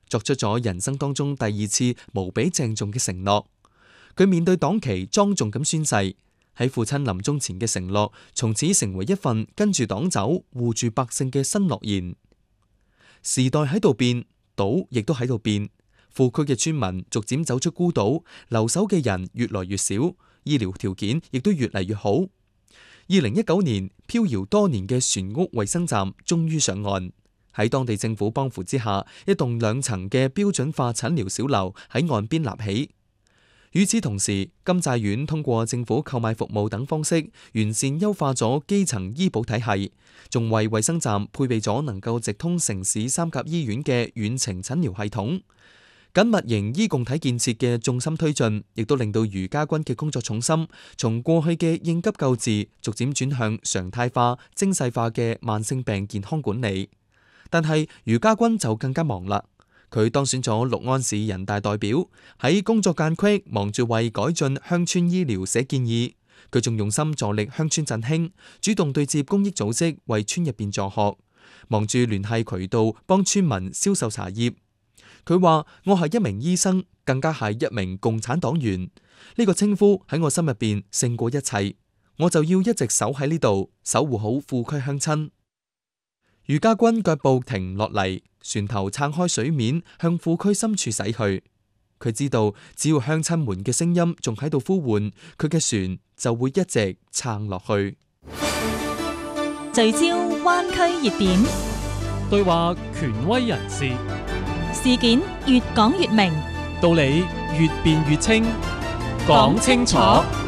作出咗人生當中第二次無比鄭重嘅承諾。佢面對黨旗莊重咁宣誓，喺父親臨終前嘅承諾，從此成為一份跟住黨走、護住百姓嘅新諾言。時代喺度變，島亦都喺度變。富區嘅村民逐漸走出孤島，留守嘅人越來越少，醫療條件亦都越嚟越好。2019年，飄搖多年嘅船屋衛生站終於上岸。喺當地政府幫扶之下，一棟2層嘅標準化診療小樓喺岸邊立起。與此同時，金寨縣通過政府購買服務等方式，完善優化咗基層醫保體系，仲為衛生站配備咗能夠直通城市3甲醫院嘅遠程診療系統。緊密型醫共體建設嘅重心推進，亦都令到余家軍嘅工作重心從過去嘅應急救治，逐漸轉向常態化、精細化嘅慢性病健康管理。但係余家軍就更加忙啦，佢當選咗六安市人大代表，喺工作間隙忙住為改進鄉村醫療寫建議。佢仲用心助力鄉村振興，主動對接公益組織為村入邊助學，忙住聯繫渠道幫村民銷售茶葉。佢話：我係一名醫生，更加係一名共產黨員。呢個稱呼喺我心入邊勝過一切，我就要一直守喺呢度，守護好富區鄉親。余家軍腳步停唔落嚟，船頭撐開水面，向富區深處駛去。佢知道，只要鄉親們嘅聲音仲喺度呼喚，佢嘅船就會一直撐落去。 聚焦灣區熱點， 對話權威人士， 事件越講越明， 道理越辯越清，講清楚。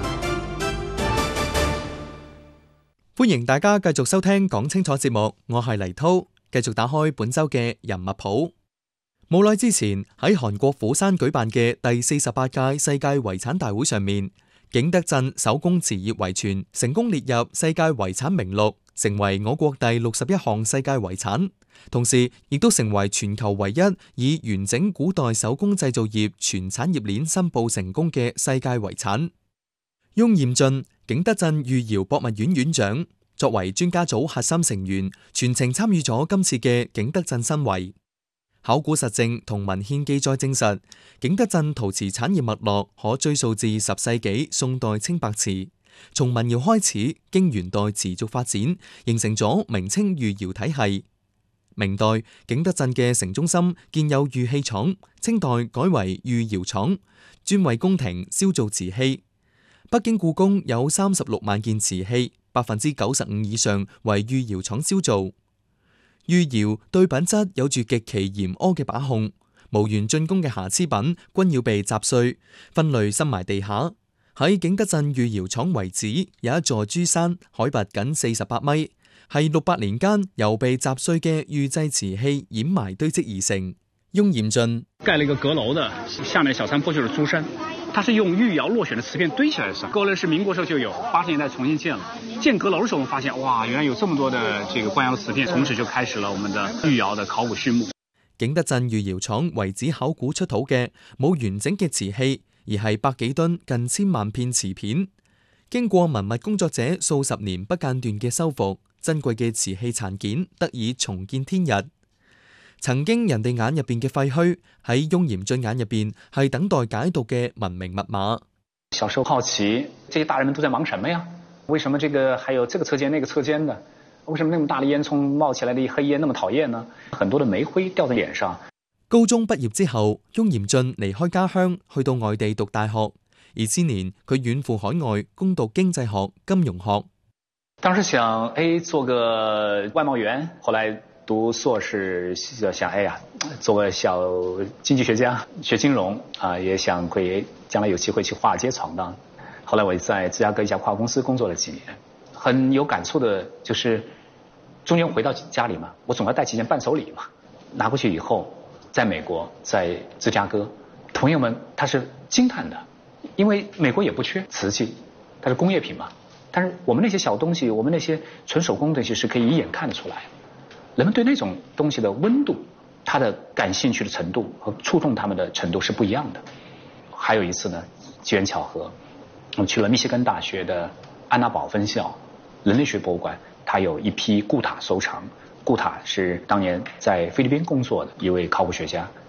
歡迎大家繼續收聽講清楚節目，我係黎濤，繼續打開本周嘅人物譜。冇耐之前喺韓國釜山舉辦嘅第48屆世界遺產大會上面，景德鎮手工瓷業遺存成功列入世界遺產名錄，成為我國第61項世界遺產，同時亦都成為全球唯一以完整古代手工製造業全產業鏈申報成功嘅世界遺產。翁彥俊，景德鎮御窯博物院院長，作為專家組核心成員，全程參與咗今次嘅景德鎮申遺。考古實證同文獻記載證實，景德鎮陶瓷產業脈絡可追溯至10世紀宋代青白瓷，從民窯開始，經元代持續發展，形成咗明清御窯體系。明代景德鎮嘅城中心建有御器廠，清代改為御窯廠，專為宮廷燒造瓷器。北京故宮有36萬件瓷器，95%以上為御窯廠燒造。御窯對品質有住極其嚴苛嘅把控，無緣進貢嘅瑕疵品均要被砸碎，分類深埋地下。喺景德鎮御窯廠遺址有一座珠山，海拔僅48米，係600年間由被砸碎嘅御製瓷器掩埋堆積而成。翁彥俊蓋了一個閣樓的，下面小山坡就是珠山，它是用御窯落選的瓷片堆起來的。閣樓是民國時候就有，80年代重新建了。建閣樓的時候，我們發現，哇，原來有這麼多的這個官窯瓷片，從此就開始了我們的御窯的考古序幕。 景德鎮御窯廠遺址考古出土嘅冇完整嘅瓷器，而係百幾噸近1000萬片瓷片。經過文物工作者數十年不間斷嘅修復，珍貴嘅瓷器殘件得以重見天日。曾經人哋眼入邊嘅廢墟，喺翁彥俊眼入邊係等待解讀嘅文明密碼。 小時候好奇，這些大人們都在忙什麼呀？為什麼這個還有這個車間那個車間的？為什麼那麼大的煙囪冒起來的一黑煙那麼討厭呢？很多的煤灰掉在臉上。 高中畢業之後，翁彥俊離開家鄉，去到外地讀大學。2000年，佢遠赴海外攻讀經濟學、金融學。 當時想，做個外貿員，後來讀碩士想，做個小經濟學家，學金融啊，也想會將來有機會去華爾街闖蕩。後來我在芝加哥一家跨國公司工作了幾年，很有感觸的就是中間回到家裡嘛，我總要帶幾件伴手禮嘛，拿過去以後，在美國在芝加哥，朋友們他是驚嘆的，因為美國也不缺瓷器，它是工業品嘛，但是我們那些小東西，我們那些純手工東西是可以一眼看得出來。人們對那種東西的溫度，他的感興趣的程度和觸動他們的程度是不一樣的。還有一次呢，機緣巧合，我去了密歇根大學的安娜堡分校人類學博物館，它有一批固塔收藏。固塔是當年在菲律賓工作的一位考古學家，